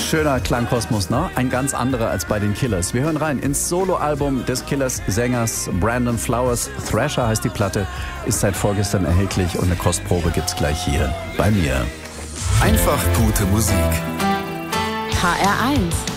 Schöner Klangkosmos, ne? Ein ganz anderer als bei den Killers. Wir hören rein ins Soloalbum des Killers-Sängers Brandon Flowers. Thrasher heißt die Platte, ist seit vorgestern erhältlich und eine Kostprobe gibt's gleich hier bei mir. Einfach gute Musik. HR1